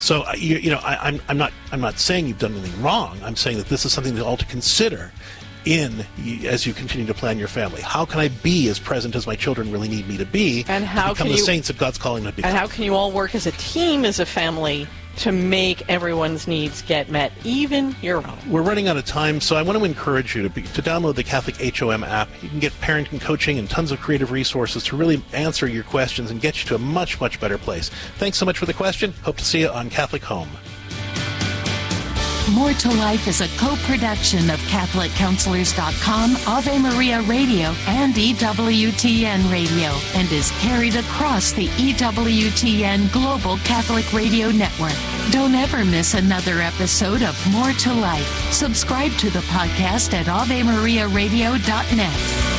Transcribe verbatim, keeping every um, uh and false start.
So uh, you, you know, I, I'm I'm not I'm not saying you've done anything wrong. I'm saying that this is something to all to consider in as you continue to plan your family. How can I be as present as my children really need me to be? And how to become can the you, saints that God's calling them to be? And how can you all work as a team, as a family, to make everyone's needs get met, even your own? We're running out of time, so I want to encourage you to, be, to download the Catholic H O M app. You can get parenting coaching and tons of creative resources to really answer your questions and get you to a much, much better place. Thanks so much for the question. Hope to see you on Catholic Home. More to Life is a co-production of Catholic Counselors dot com, Ave Maria Radio, and E W T N Radio, and is carried across the E W T N Global Catholic Radio Network. Don't ever miss another episode of More to Life. Subscribe to the podcast at Ave Maria Radio dot net.